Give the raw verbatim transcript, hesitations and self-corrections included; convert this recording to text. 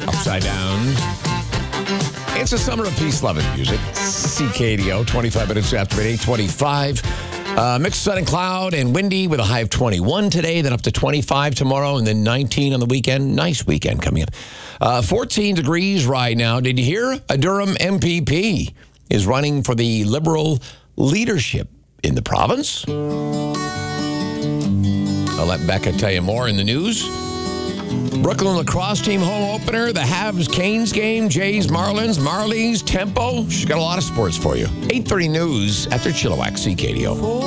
Upside Down. It's a summer of peace-loving music. C K D O, twenty-five minutes after eight twenty-five. Uh, mixed sun and cloud and windy with a high of twenty-one today, then up to twenty-five tomorrow, and then nineteen on the weekend. Nice weekend coming up. Uh, fourteen degrees right now. Did you hear? A Durham M P P is running for the Liberal leadership in the province. I'll let Becca tell you more in the news. Brooklyn lacrosse team home opener, the Habs Canes game, Jays Marlins, Marlies, Tempo. She's got a lot of sports for you. eight thirty news after Chilliwack, C K D O.